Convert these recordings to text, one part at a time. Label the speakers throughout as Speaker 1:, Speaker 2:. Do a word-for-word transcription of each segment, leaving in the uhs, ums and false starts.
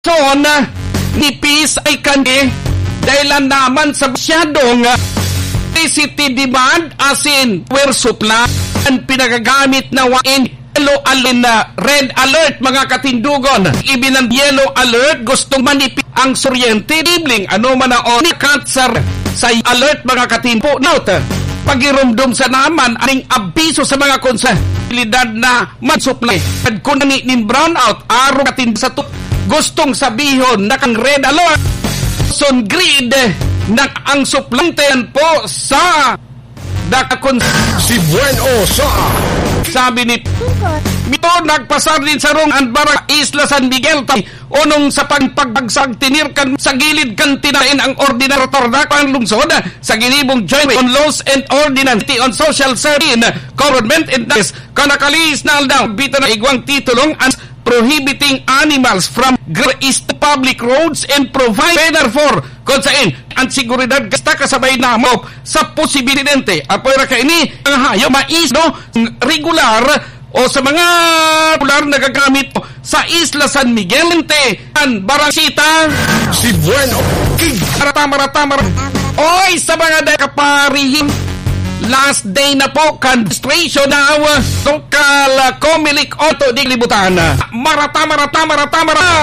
Speaker 1: Son, nipis ay kani dahil naman sa masyadong electricity demand as in power supply ang pinagagamit na wain yellow alin na red alert mga katindugon. Ibinang yellow alert gustong manipis ang suryente bibling ano man na on cancer sa alert mga katinpo. Note, pagirumdum sa naman aning abiso sa mga konsibilidad na man-supply. At kung ni brownout araw katin sa to gustong sabihon na kang red alert son grid na ang suplanten po sa dakakon
Speaker 2: si Bueno sa
Speaker 1: sabi ni Mito nagpasar din sa rong Anbara Isla San Miguel tam unong sa pagpagbagsak tinirkan sa gilid kan tinain ang ordinator na pang lungsod sa ginibong joint on laws and ordinance on social service government and this kanakalis na aldaw bito na igwang titulong ang prohibiting animals from east public roads and provide better for konsain ang seguridad kasta kasabay na mo sa posibilidente apoy ka ini ang hayo mais no regular o sa mga regular na gagamit sa Isla San Miguel ang Barangsita
Speaker 2: si Bueno
Speaker 1: marata marata marata oy sa mga kaparihin last day na po registration na awa tungkal Comelec Auto di libutan marata marata marata marata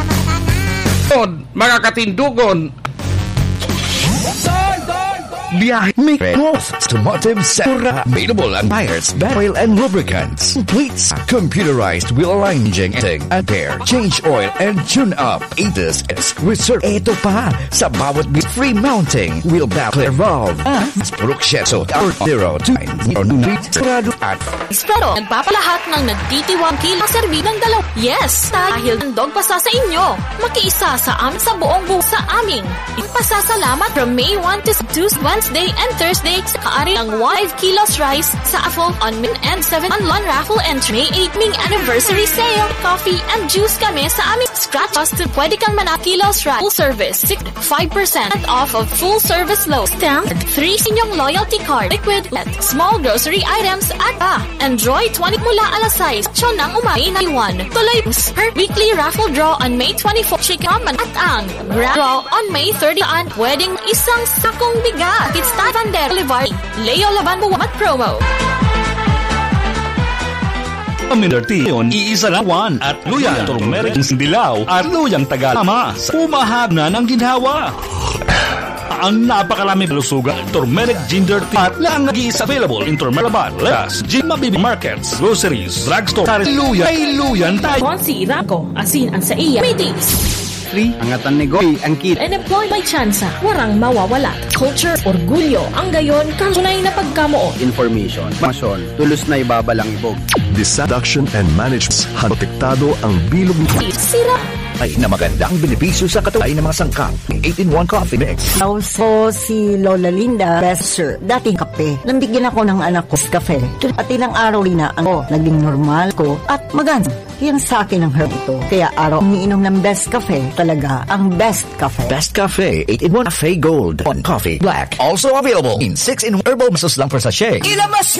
Speaker 1: mga katindugon
Speaker 2: biyahe may growth automotive sector available and tires, battery and lubricants, complete computerized wheel alignment and repair, change oil and tune up. Atis is reserved. Ito pa sa bawat free mounting wheel backlight valve. Ah, Bruxeso zero two nine zero nine at
Speaker 3: Pero nagpapalahat ng nagtitiwang kilang serbi ng dalaw. Yes, dahil handog pasa sa inyo. Makiisa sa amin sa buong buo sa amin. Ipasasalamat from May first to Wednesday and Thursday sa kaari ng five kilos rice sa Apple on Min and seven on Lon Raffle and May eight Ming anniversary sale. Coffee and juice kami sa aming scratch us to pwede kang mana kilos rice. Full service, five percent off of full service low. Stamp, three inyong loyalty card. Liquid, at small grocery items at pa. Enjoy twenty mula alas sais. Siya ng umay na iwan. Tuloy per weekly raffle draw on May twenty-fourth. Chikaman at ang grand draw on May thirtieth. Ang pwedeng isang sakong bigat. It's Tavander Livari. Leo Laban Buwamat promo.
Speaker 4: Aminerti yon iisa lang one at luyang turmeric dilaw at luyang tagalama sa umahag na ng ginhawa. Ang napakarami lusugan, turmeric ginger tea at lang nag-iisa available in Turmeraban, Leas, Gym Mabibi Markets, Groceries, Drugstore, luya ay luyan tayo.
Speaker 3: Konsi, Rako, asin ang sa iya. Meetings.
Speaker 5: Free, angatan negoy, ang kit.
Speaker 3: And employ by chansa, warang mawawala. Culture, orgulyo, ang gayon, kanunay na pagkamoo.
Speaker 5: Information, masyon, tulos na ibabalang ibog.
Speaker 6: Disadduction and management, protektado ang bilog ng
Speaker 3: Sira.
Speaker 2: ay na magandang benepisyo sa katawan ng mga sangkap. eight in one coffee mix.
Speaker 7: Also, si Lola Linda, best sir, dating kape. Nambigyan ako ng anak ko sa kape. At ilang araw rin na ako, naging normal ko at maganda. Yan sa akin ang herb ito. Kaya araw umiinom ng best cafe, talaga ang best cafe.
Speaker 2: Best Cafe, eight in one Cafe Gold. one Coffee Black. Also available in six in one herbal masos lang per sachet.
Speaker 7: Ilabas